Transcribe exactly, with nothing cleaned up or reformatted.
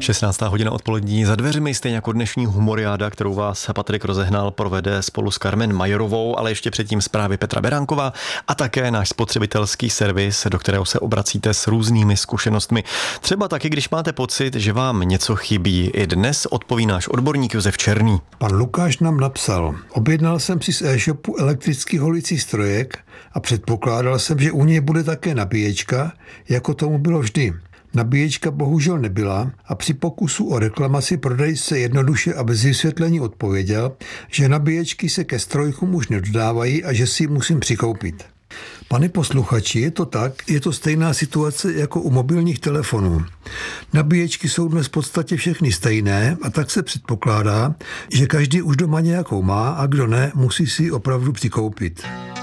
šestnáctá hodina odpolední za dveřmi, stejně jako dnešní humoriáda, kterou vás Patrik Rozehnal provede spolu s Carmen Majerovou, ale ještě předtím zprávy Petra Beránková a také náš spotřebitelský servis, do kterého se obracíte s různými zkušenostmi. Třeba taky, když máte pocit, že vám něco chybí. I dnes odpoví náš odborník Josef Černý. Pan Lukáš nám napsal: objednal jsem si z e-shopu elektrický holicí strojek a předpokládal jsem, že u něj bude také nabíječka, jako tomu bylo vždy. Nabíječka bohužel nebyla a při pokusu o reklamaci prodejce jednoduše a bez vysvětlení odpověděl, že nabíječky se ke strojkům už nedodávají a že si ji musím přikoupit. Pane posluchači, je to tak, je to stejná situace jako u mobilních telefonů. Nabíječky jsou dnes v podstatě všechny stejné a tak se předpokládá, že každý už doma nějakou má a kdo ne, musí si ji opravdu přikoupit.